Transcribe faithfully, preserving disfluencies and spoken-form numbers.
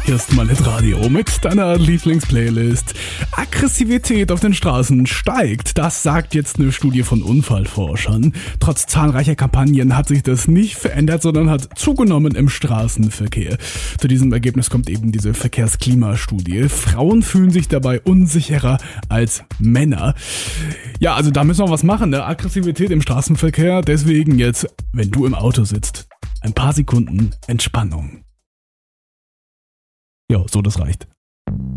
Hier ist mein Hitradio mit deiner Lieblingsplaylist. Aggressivität auf den Straßen steigt, das sagt jetzt eine Studie von Unfallforschern. Trotz zahlreicher Kampagnen hat sich das nicht verändert, sondern hat zugenommen im Straßenverkehr. Zu diesem Ergebnis kommt eben diese Verkehrsklimastudie. Frauen fühlen sich dabei unsicherer als Männer. Ja, also da müssen wir was machen, ne? Aggressivität im Straßenverkehr. Deswegen jetzt, wenn du im Auto sitzt, ein paar Sekunden Entspannung. Ja, so das reicht.